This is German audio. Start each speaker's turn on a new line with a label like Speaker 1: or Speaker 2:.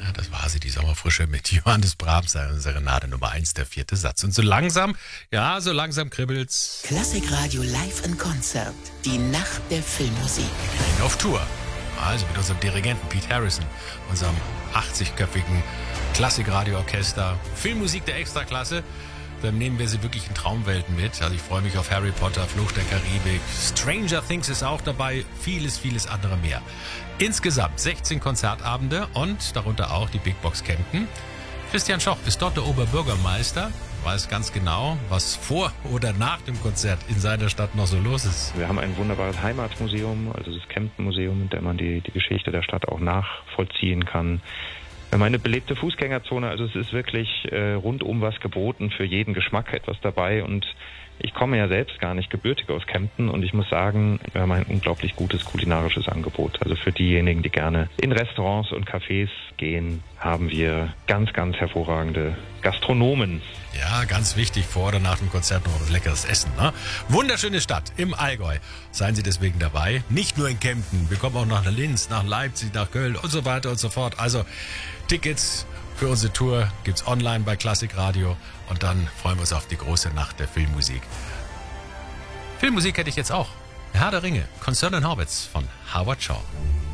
Speaker 1: Ja, das war sie, die Sommerfrische mit Johannes Brahms, seine Serenade Nummer 1, der 4. Satz. Und so langsam kribbelt's.
Speaker 2: Klassikradio live in Konzert. Die Nacht der Filmmusik.
Speaker 1: Wir gehen auf Tour. Also mit unserem Dirigenten Pete Harrison, unserem 80-köpfigen Klassikradio-Orchester, Filmmusik der Extraklasse. Dann nehmen wir sie wirklich in Traumwelten mit. Also ich freue mich auf Harry Potter, Fluch der Karibik, Stranger Things ist auch dabei, vieles andere mehr. Insgesamt 16 Konzertabende und darunter auch die Big Box Kempten. Christian Schoch ist dort der Oberbürgermeister, weiß ganz genau, was vor oder nach dem Konzert in seiner Stadt noch so los ist.
Speaker 3: Wir haben ein wunderbares Heimatmuseum, also das Kempten-Museum, in dem man die Geschichte der Stadt auch nachvollziehen kann. Wir haben eine belebte Fußgängerzone, also es ist wirklich rundum was geboten, für jeden Geschmack etwas dabei. Und ich komme ja selbst gar nicht gebürtig aus Kempten und ich muss sagen, wir haben ein unglaublich gutes kulinarisches Angebot. Also für diejenigen, die gerne in Restaurants und Cafés gehen, haben wir ganz hervorragende Gastronomen.
Speaker 1: Ja, ganz wichtig, vor oder nach dem Konzert noch was leckeres Essen. Ne? Wunderschöne Stadt im Allgäu. Seien Sie deswegen dabei. Nicht nur in Kempten. Wir kommen auch nach Linz, nach Leipzig, nach Köln und so weiter und so fort. Also Tickets für unsere Tour gibt's online bei Klassikradio. Und dann freuen wir uns auf die große Nacht der Filmmusik. Filmmusik hätte ich jetzt auch. Herr der Ringe, Concern and Hobbits von Howard Shaw.